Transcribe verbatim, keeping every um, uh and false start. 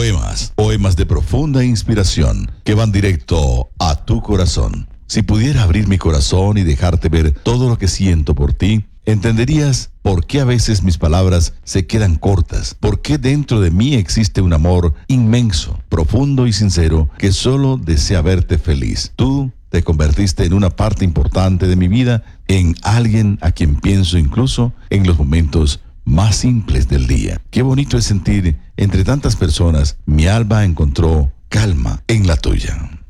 Poemas, poemas de profunda inspiración que van directo a tu corazón. Si pudiera abrir mi corazón y dejarte ver todo lo que siento por ti, entenderías por qué a veces mis palabras se quedan cortas, por qué dentro de mí existe un amor inmenso, profundo y sincero que solo desea verte feliz. Tú te convertiste en una parte importante de mi vida, en alguien a quien pienso incluso en los momentos más simples del día. Qué bonito es sentir entre tantas personas, mi alma encontró calma en la tuya.